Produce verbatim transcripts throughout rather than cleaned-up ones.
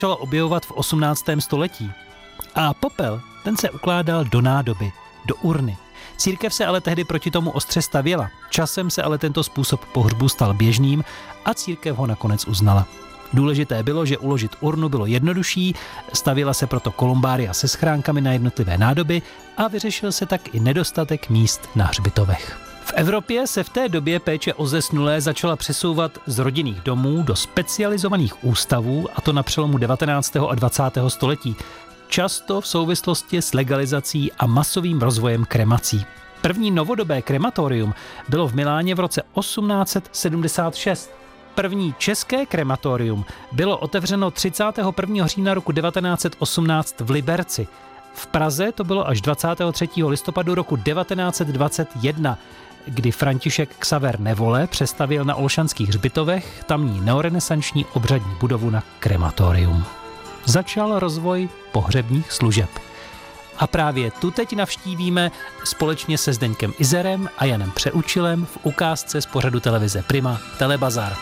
začala objevovat v osmnáctém století. A popel, ten se ukládal do nádoby, do urny. Církev se ale tehdy proti tomu ostře stavěla. Časem se ale tento způsob pohřbu stal běžným a církev ho nakonec uznala. Důležité bylo, že uložit urnu bylo jednodušší, stavěla se proto kolumbária se schránkami na jednotlivé nádoby a vyřešil se tak i nedostatek míst na hřbitovech. V Evropě se v té době péče o zesnulé začala přesouvat z rodinných domů do specializovaných ústavů, a to na přelomu devatenáctého a dvacátého století. Často v souvislosti s legalizací a masovým rozvojem kremací. První novodobé krematorium bylo v Miláně v roce osmnáct set sedmdesát šest. První české krematorium bylo otevřeno třicátého prvního října roku devatenáct set osmnáct v Liberci. V Praze to bylo až dvacátého třetího listopadu roku devatenáct set dvacet jedna, kdy František Xaver Nevole přestavěl na Olšanských hřbitovech tamní neorenesanční obřadní budovu na krematorium. Začal rozvoj pohřebních služeb. A právě tu teď navštívíme společně se Zdeňkem Izerem a Janem Přeučilem v ukázce z pořadu televize Prima Telebazar.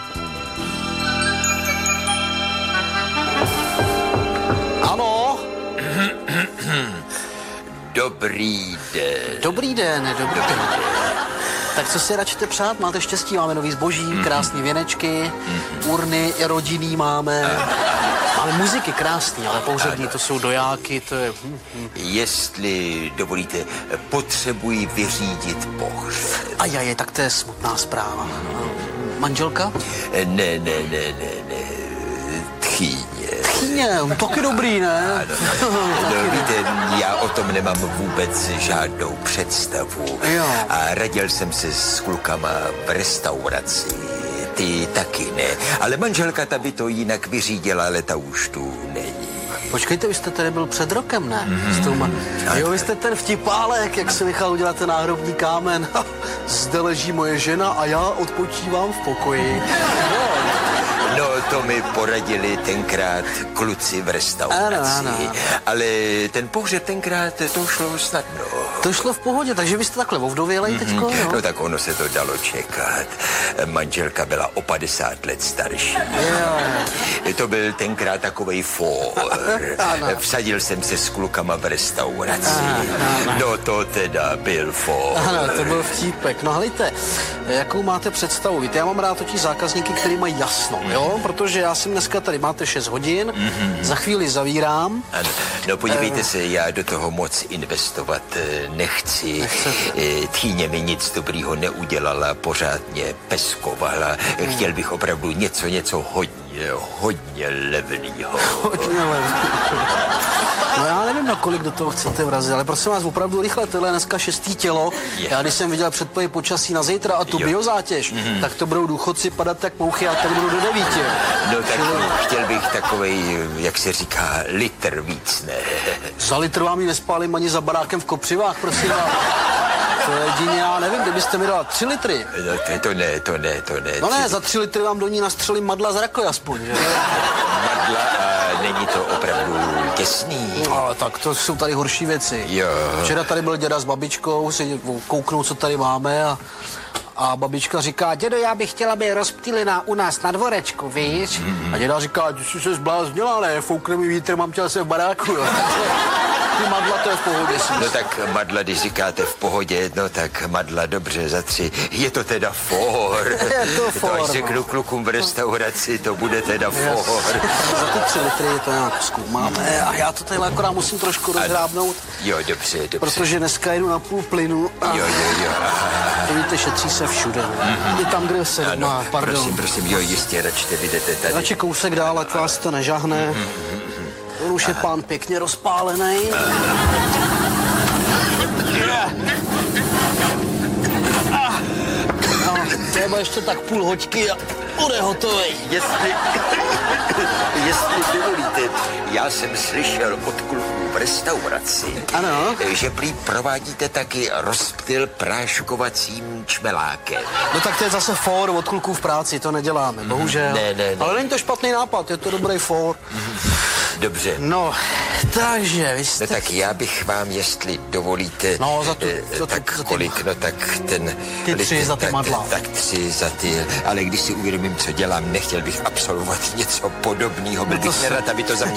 Ano? Dobrý den. Dobrý den, dobrý den. Tak co si radšíte přát? Máte štěstí, máme nový zboží, krásný věnečky, urny rodinný máme. Máme muziky krásný, ale pohřební to jsou dojáky, to je... Jestli dovolíte, potřebuji vyřídit pohřeb. Ajaj, tak to je smutná zpráva. Manželka? Ne, ne, ne, ne, ne. Tchýně. Tchýně, taky dobrý, ne? Ano, no, víte, já o tom nemám vůbec žádnou představu. Jo. A radil jsem se s klukama v restauraci. Ty taky ne. Ale manželka ta by to jinak vyřídila, ale ta už tu není. Počkejte, vy jste tady byl před rokem, ne? Mm-hmm. Jo, vy jste ten vtipálek, jak si nechal udělat ten náhrobní kámen. Zde leží moje žena a já odpočívám v pokoji. No, to mi poradili tenkrát kluci v restauraci. Ano, ano. Ale ten pohřeb tenkrát, to šlo snadno. To šlo v pohodě, takže vy jste takhle ovdovělej mm-hmm. teďko, jo? No tak ono se to dalo čekat. Manželka byla o padesát let starší. Jo. To byl tenkrát takovej fór. Vsadil jsem se s klukama v restauraci. Ano. No to teda byl fór. Ano, to byl vtípek. No hlejte, jakou máte představu? Víte, já mám rád totiž zákazníky, který mají jasno, jo? Protože já jsem dneska tady, máte šest hodin, mm-hmm. za chvíli zavírám. Ano, no podívejte uh, se, já do toho moc investovat nechci. Nechcete. Tchýně mi nic dobrýho neudělala, pořád mě peskovala. Hmm. Chtěl bych opravdu něco, něco hodně, hodně levnýho. Hodně levnýho. No já nevím, na kolik do toho chcete vrazit, ale prosím vás, opravdu rychle, tohle je dneska šestý tělo. Yeah. Já když jsem viděl předpověď počasí na zítra a tu jo. biozátěž, mm-hmm. tak to budou důchodci padat jak mouchy a tady budou do devíti. No tak Čili... chtěl bych takovej, jak se říká, litr víc, ne? Za litr vám ji nespálím ani za barákem v Kopřivách, prosím vás. To je jedině, já nevím, kdybyste mi dala tři litry. No to, to ne, to ne, to ne. No ne, za tři litry vám do ní nastřelím madla z rakoj aspoň, že? Madla a není to opravdu těsný. No, tak to jsou tady horší věci. Jo. Včera tady byl děda s babičkou, si kouknou, co tady máme a, a babička říká, dědo, já bych chtěla být rozptýlená u nás na dvorečku, víš? Mm-hmm. A děda říká, ty jsi se zbláznila, ne, foukne mi vítr, mám chtěl se v baráku, jo. Ty madla, to je v pohodě. Jsi. No tak madla, když říkáte v pohodě, no tak madla, dobře, za tři. Je to teda for. Je to for, to až řeknu klukům v restauraci, to bude teda yes. for. Za ty tři litry to nějak zkoumáme a já to tady akorát musím trošku rozhrábnout. Jo, dobře, dobře. Protože dneska jdu na půl plynu. A... Jo, jo, jo. To víte, šetří se všude. Mm-hmm. I tam, kde se ano, má, pardon. Prosím, prosím, jo, jistě, radši vidíte tady. Radši kousek dál, ať vás to nežahne. Mm-hmm. On už je pán pěkně rozpálený. No, třeba ještě tak půl hoďky a bude hotový. Jestli, jestli dovolíte, já jsem slyšel od kluků v restauraci, ano. že prý provádíte taky rozptyl práškovacím čmelákem. No tak to je zase for od kluků v práci, to neděláme, bohužel. Ne, ne, ne. Ale není to špatný nápad, je to dobrý for. Dobře. No, takže vy jste... No tak já bych vám, jestli dovolíte... No, za tu- eh, za tu- tak za ty- kolik, no tak ten... Ty tři za ty tak, madla. Tak tři za ty, ale když si uvědomím, co dělám, nechtěl bych absolvovat něco podobného. Byl No to bych se- nerad, aby to za mě